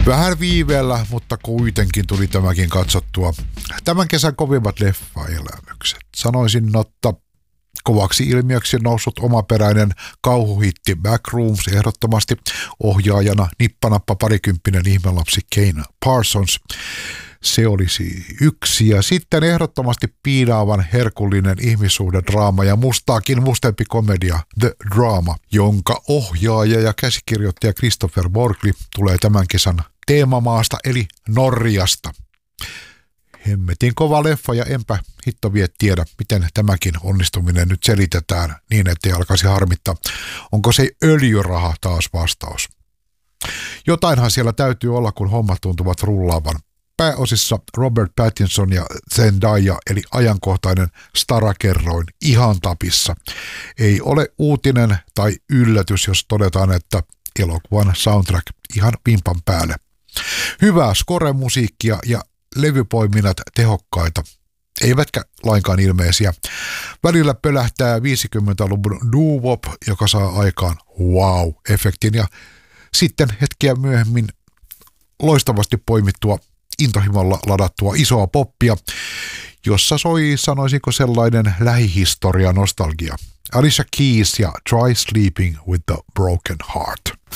Vähän viiveellä, mutta kuitenkin tuli tämäkin katsottua. Tämän kesän kovimmat leffaelämykset. Sanoisin, että kovaksi ilmiöksi noussut omaperäinen kauhuhitti Backrooms ehdottomasti, ohjaajana nippanappa parikymppinen ihmelapsi Kane Parsons. Se olisi yksi. Ja sitten ehdottomasti piinaavan herkullinen ihmissuhdedraama ja mustaakin mustempi komedia The Drama, jonka ohjaaja ja käsikirjoittaja Christopher Borgli tulee tämän kesän teemamaasta eli Norjasta. Hemmetin kova leffa ja enpä hitto vie tiedä, miten tämäkin onnistuminen nyt selitetään niin, ettei alkaisi harmittaa. Onko se öljyraha taas vastaus? Jotainhan siellä täytyy olla, kun hommat tuntuvat rullaavan. Pääosissa Robert Pattinson ja Zendaya, eli ajankohtainen starakerroin ihan tapissa. Ei ole uutinen tai yllätys, jos todetaan, että elokuvan soundtrack ihan pimpan päälle. Hyvää score-musiikkia ja levypoiminnat tehokkaita, eivätkä lainkaan ilmeisiä. Välillä pölähtää 50-luvun doo-wop, joka saa aikaan wow-efektin, ja sitten hetkeä myöhemmin loistavasti poimittua intohimolla ladattua isoa poppia, jossa soi, sanoisinko, sellainen lähihistoria nostalgia. Alicia Keys ja Try Sleeping with the Broken Heart.